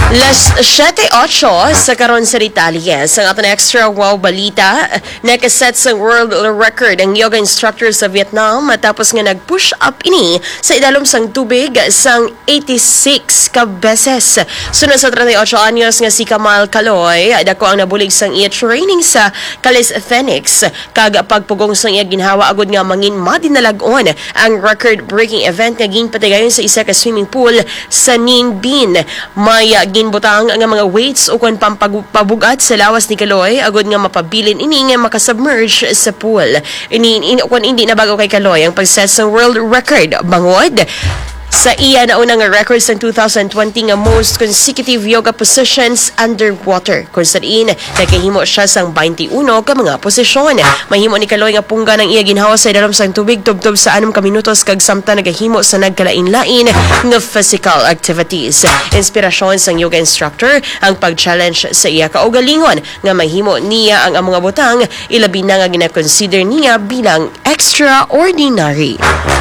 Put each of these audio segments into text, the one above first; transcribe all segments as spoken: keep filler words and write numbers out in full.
Las siyete ocho sa karon sa Italia sa aton extra wow balita, nakaset sa world record ang yoga instructor sa Vietnam matapos nga nag-push up ini sa idalom sang tubig sang eighty-six ka beses. Sunod sa thirty-eight anyos nga si Kamal Kaloy, dako ang nabulig sang iya training sa calisthenics kag pagpugong sang iya ginhawa agud nga mangin madinalagon ang record-breaking event nga ginpatigayon sa isa ka swimming pool sa Ninh Binh. May ginbutang nga mga weights o kung pampabugat sa lawas ni Kaloy agud nga mapabilin ini nga makasubmerge sa pool. Ini, ini kung hindi na bago kay Kaloy ang pag-set sa world record bangod sa iya na unang record sa two thousand twenty nga most consecutive yoga positions underwater. Kung sa diin, nakahimo siya sang twenty-one ka mga posisyon. Mahimo ni Kaloy nga pungga ng iya ginhawa sa idalom sang tubig tubtob sa anom ka minutos kag samta nagahimo sa nagkalain-lain nga physical activities. Inspirasyon sang yoga instructor ang pag-challenge sa iya kaugalingon nga mahimo niya ang mga butang ilabi na nga gina-consider niya bilang extraordinary.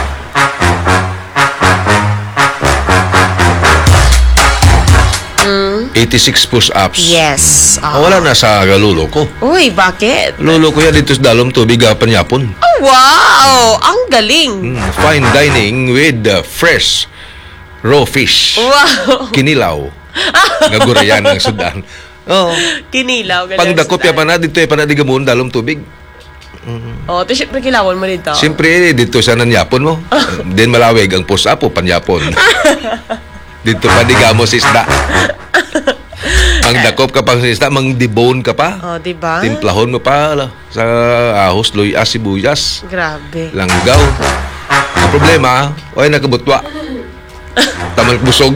eighty-six push-ups. Yes. Ah, wala na sa lulo ko. Uy, bakit? Lulo ko yan dito sa dalom tubig apan yapon. Oh, wow! Ang galing! Mm, fine dining with uh, fresh raw fish. Wow! Kinilaw. Nagurayan ng sudan. Oh. Kinilaw. Pagdakop ya pa na dito ya pa na di gamon dalom tubig. Mm-hmm. Oh, ito syempre kilawon mo dito. Siyempre dito sa nangyapon mo. Din malawig ang push-up o panyapon. Dito pa di gamos isda. Mang dakop ka pang isda, mang debone ka pa. Oh, diba? Timplahon mo pa la, sa ahos, luyas, sibuyas. Grabe. Langgaw. Ang problema, oy nakabutwa. Taman busog.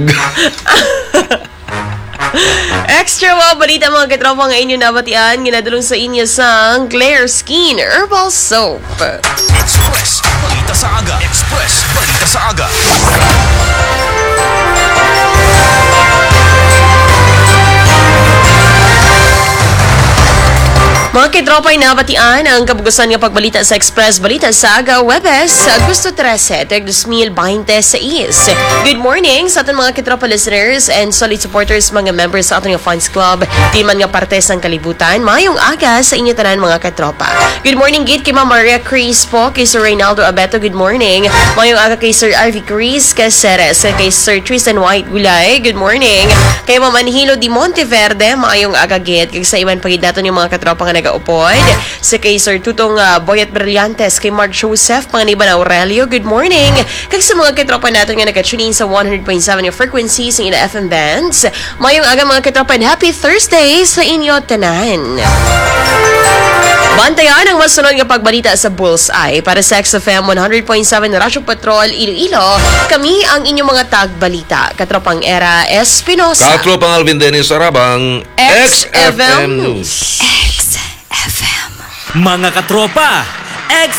Extra wow balita mga katropa nga inyo nabatian ginadulong sa inyo sang Clear Skin Herbal Soap. Express Balita sa Aga. Express Balita sa Aga. Mga kitropay nabatian ang kabugusan nga pagbalita sa Express Balita sa Aga Webes Agosto thirteen, twenty twenty-six. Good morning sa ating mga kitropa listeners and solid supporters mga members sa ating Fans Club. Di man nga parte sang kalibutan, mayong aga sa inyo tanan mga kitropa. Good morning gid kay Ma'am Maria Crispo, kay Sir Reynaldo Abeto, good morning. Mayong aga kay Sir Ivy Chris Caceres, kay Sir Tristan White Gulay, good morning. Kay Ma'am Anhilo Di Monteverde, mayong aga gid kay sa iban pagid naton yung mga kitropa nga nagaupod. Sa kay Sir Tutong uh, Boyet Brillantes, kay Mark Joseph Panganiban Aurelio, good morning. Kag sa mga kitropa natin nga nagka-tune sa one hundred point seven yung frequency sa ina F M bands. Mayong aga mga kitropa, happy Thursday sa inyo tanan. Bantayan ang masunod nga pagbalita sa Bullseye para sa X F M one hundred point seven Radyo Patrol Iloilo. Kami ang inyong mga tagbalita. Katropang Era Espinosa. Katropang Alvin Dennis Arabang, X F M News. X F M. Mga katropa, X